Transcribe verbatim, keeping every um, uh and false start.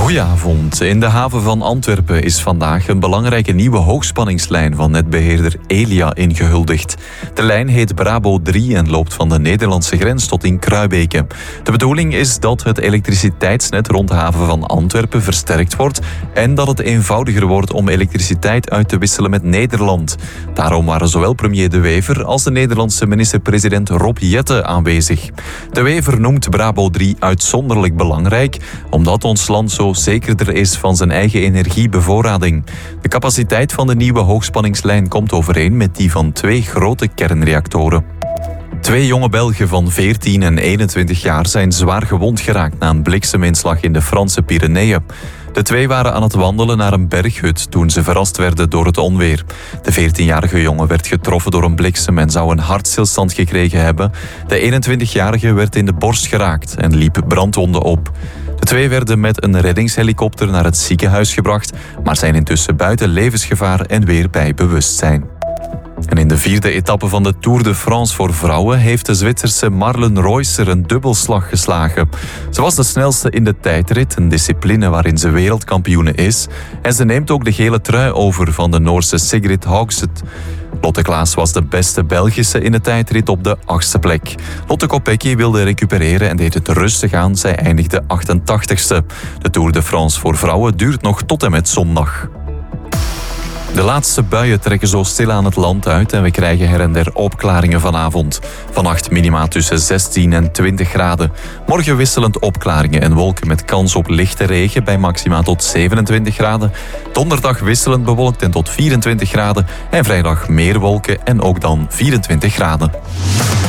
Goedenavond. In de haven van Antwerpen is vandaag een belangrijke nieuwe hoogspanningslijn van netbeheerder Elia ingehuldigd. De lijn heet Brabo drie en loopt van de Nederlandse grens tot in Kruibeke. De bedoeling is dat het elektriciteitsnet rond de haven van Antwerpen versterkt wordt en dat het eenvoudiger wordt om elektriciteit uit te wisselen met Nederland. Daarom waren zowel premier De Wever als de Nederlandse minister-president Rob Jetten aanwezig. De Wever noemt Brabo drie uitzonderlijk belangrijk, omdat ons land zo zekerder is van zijn eigen energiebevoorrading. De capaciteit van de nieuwe hoogspanningslijn komt overeen met die van twee grote kernreactoren. Twee jonge Belgen van veertien en eenentwintig jaar zijn zwaar gewond geraakt na een blikseminslag in de Franse Pyreneeën. De twee waren aan het wandelen naar een berghut toen ze verrast werden door het onweer. De veertienjarige jongen werd getroffen door een bliksem en zou een hartstilstand gekregen hebben. De eenentwintigjarige werd in de borst geraakt en liep brandwonden op. De twee werden met een reddingshelikopter naar het ziekenhuis gebracht, maar zijn intussen buiten levensgevaar en weer bij bewustzijn. En in de vierde etappe van de Tour de France voor vrouwen heeft de Zwitserse Marlen Reusser een dubbelslag geslagen. Ze was de snelste in de tijdrit, een discipline waarin ze wereldkampioene is. En ze neemt ook de gele trui over van de Noorse Sigrid Haugset. Lotte Klaas was de beste Belgische in de tijdrit op de achtste plek. Lotte Kopecky wilde recupereren en deed het rustig aan. Zij eindigde achtentachtigste. De Tour de France voor vrouwen duurt nog tot en met zondag. De laatste buien trekken zo stilaan het land uit en we krijgen her en der opklaringen vanavond. Vannacht minima tussen zestien en twintig graden. Morgen wisselend opklaringen en wolken met kans op lichte regen bij maxima tot zevenentwintig graden. Donderdag wisselend bewolkt en tot vierentwintig graden. En vrijdag meer wolken en ook dan vierentwintig graden.